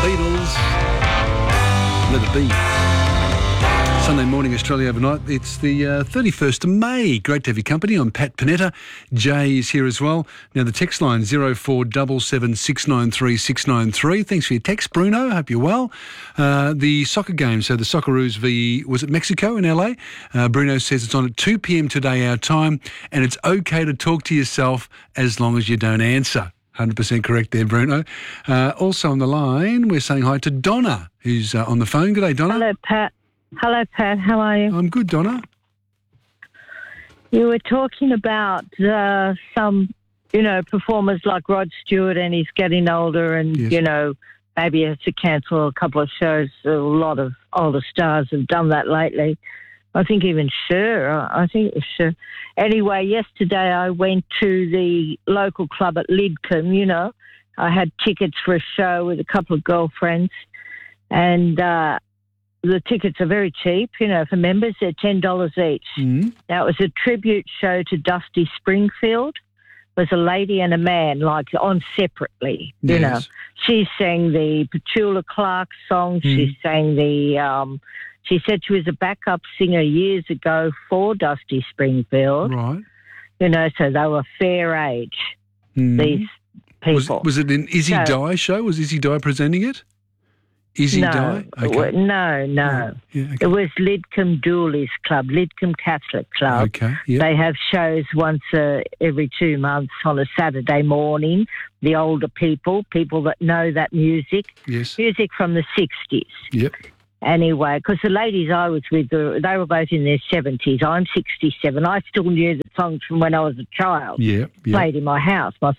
Beatles. Let it be. Sunday morning, Australia overnight. It's the 31st of May. Great to have your company. I'm Pat Panetta. Jay is here as well. Now, the text line 0477 693 693. Thanks for your text, Bruno. Hope you're well. The soccer game, so the Socceroos v. Was it Mexico in LA? Bruno says it's on at 2 p.m. today, our time, and it's okay to talk to yourself as long as you don't answer. 100% correct there, Bruno. Also on the line, we're saying hi to Donna, who's on the phone. Good day, Donna. Hello, Pat. Hello, Pat. How are you? I'm good, Donna. You were talking about some, performers like Rod Stewart, and he's getting older and, Yes. Maybe he has to cancel a couple of shows. A lot of older stars have done that lately. I think even Cher. I think it was Cher. Anyway, yesterday I went to the local club at Lidcombe, I had tickets for a show with a couple of girlfriends, and the tickets are very cheap, for members. They're $10 each. Mm-hmm. Now, it was a tribute show to Dusty Springfield. It was a lady and a man, on separately, Yes. She sang the Petula Clark song. She sang the... she said she was a backup singer years ago for Dusty Springfield. Right. So they were fair age, these people. Was it an Izzy Dye show? Was Izzy Dye presenting it? Izzy Dye? Okay. No. Yeah, okay. It was Lidcombe Doolies Club, Lidcombe Catholic Club. Okay, yeah. They have shows once every 2 months on a Saturday morning. The older people that know that music. Yes. Music from the 60s. Yep. Anyway, because the ladies I was with, they were both in their 70s. I'm 67. I still knew the songs from when I was a child. Yeah. Played in my house. My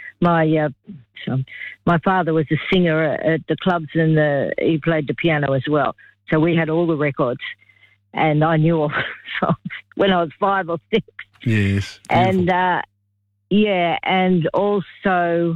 father was a singer at the clubs, and he played the piano as well. So we had all the records, and I knew all the songs when I was 5 or 6. Yes. And, and also...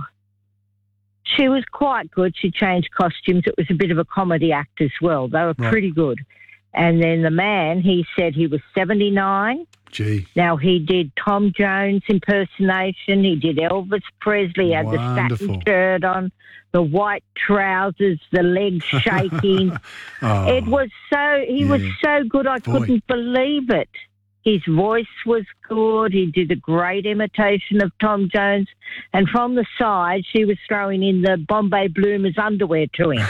She was quite good. She changed costumes. It was a bit of a comedy act as well. They were pretty good. And then the man, he said he was 79. Gee. Now, he did Tom Jones impersonation. He did Elvis Presley. He had the satin shirt on, the white trousers, the legs shaking. It was he was so good I couldn't believe it. His voice was good. He did a great imitation of Tom Jones. And from the side, she was throwing in the Bombay Bloomers underwear to him.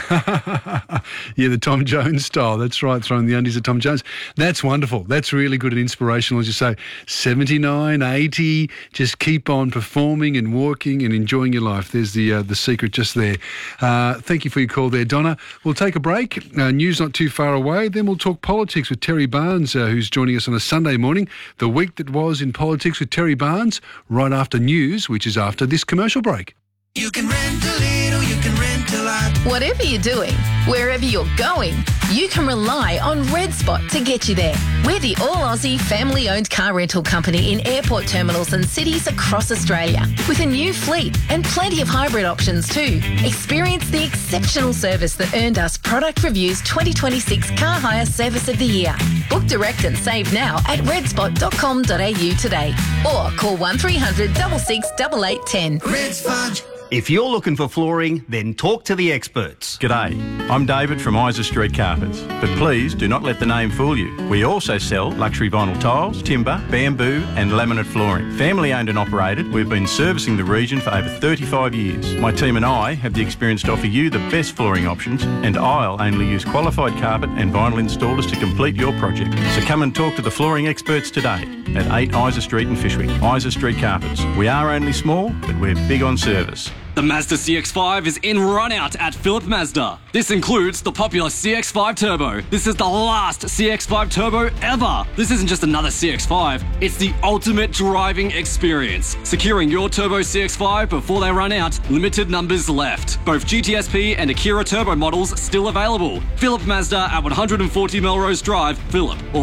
Yeah, the Tom Jones style. That's right, throwing the undies at Tom Jones. That's wonderful. That's really good and inspirational, as you say. 79, 80, just keep on performing and walking and enjoying your life. There's the secret just there. Thank you for your call there, Donna. We'll take a break. News not too far away. Then we'll talk politics with Terry Barnes, who's joining us on a Sunday morning. The week that was in politics with Terry Barnes, right after news, which is after this commercial break. You can rent a little, you can rent a lot. Whatever you're doing, wherever you're going, you can rely on Red Spot to get you there. We're the all-Aussie family-owned car rental company in airport terminals and cities across Australia, with a new fleet and plenty of hybrid options too. Experience the exceptional service that earned us Product Review's 2026 Car Hire Service of the Year. Book direct and save now at redspot.com.au today, or call 1300 66 8810. Red Sponge. If you're looking for flooring, then talk to the experts. G'day, I'm David from Isa Street Carpets, but please do not let the name fool you. We also sell luxury vinyl tiles, timber, bamboo and laminate flooring. Family owned and operated, we've been servicing the region for over 35 years. My team and I have the experience to offer you the best flooring options, and I'll only use qualified carpet and vinyl installers to complete your project. So come and talk to the flooring experts today at 8 Isa Street in Fyshwick. Isa Street Carpets. We are only small, but we're big on service. The Mazda CX-5 is in run-out at Phillip Mazda. This includes the popular CX-5 Turbo. This is the last CX-5 Turbo ever. This isn't just another CX-5, it's the ultimate driving experience. Securing your Turbo CX-5 before they run out, limited numbers left. Both GTSP and Akira Turbo models still available. Phillip Mazda at 140 Melrose Drive, Phillip, or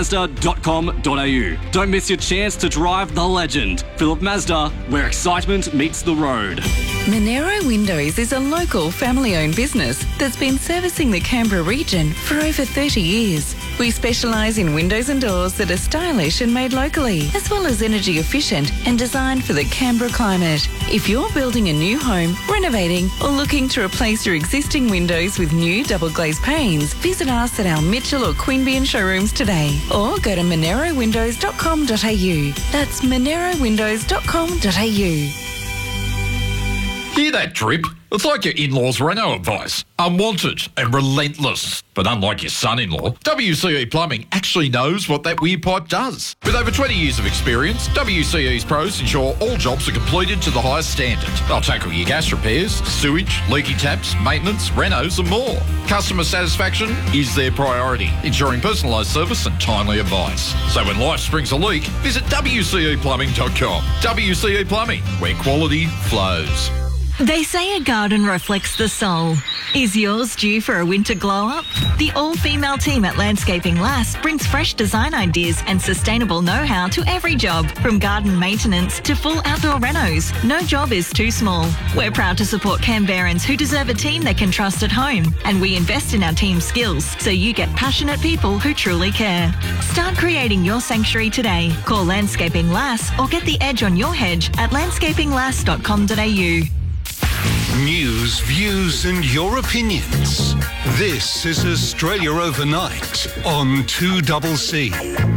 phillipmazda.com.au. Don't miss your chance to drive the legend. Phillip Mazda, where excitement meets the road. Monero Windows is a local family-owned business that's been servicing the Canberra region for over 30 years. We specialise in windows and doors that are stylish and made locally, as well as energy efficient and designed for the Canberra climate. If you're building a new home, renovating or looking to replace your existing windows with new double glazed panes, visit us at our Mitchell or Queanbeyan showrooms today, or go to monerowindows.com.au. That's monerowindows.com.au. Hear that drip? It's like your in-laws' reno advice. Unwanted and relentless. But unlike your son-in-law, WCE Plumbing actually knows what that weird pipe does. With over 20 years of experience, WCE's pros ensure all jobs are completed to the highest standard. They'll tackle your gas repairs, sewage, leaky taps, maintenance, renos and more. Customer satisfaction is their priority, ensuring personalised service and timely advice. So when life springs a leak, visit WCEplumbing.com. WCE Plumbing, where quality flows. They say a garden reflects the soul. Is yours due for a winter glow-up? The all-female team at Landscaping Lass brings fresh design ideas and sustainable know-how to every job, from garden maintenance to full outdoor renos. No job is too small. We're proud to support Canberrans who deserve a team they can trust at home, and we invest in our team's skills so you get passionate people who truly care. Start creating your sanctuary today. Call Landscaping Lass or get the edge on your hedge at landscapinglass.com.au. News, views and your opinions. This is Australia Overnight on 2CC.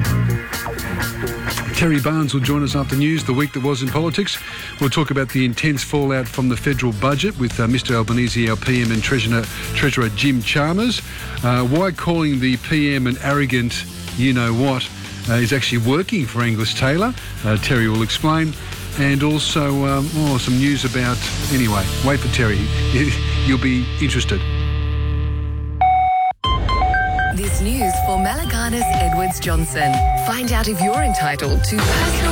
Terry Barnes will join us after news, the week that was in politics. We'll talk about the intense fallout from the federal budget with Mr Albanese, our PM, and Treasurer Jim Chalmers. Why calling the PM an arrogant you-know-what is actually working for Angus Taylor. Terry will explain. And also some news about... Anyway, wait for Terry. You'll be interested. This news for Malaganas Edwards Johnson. Find out if you're entitled to personal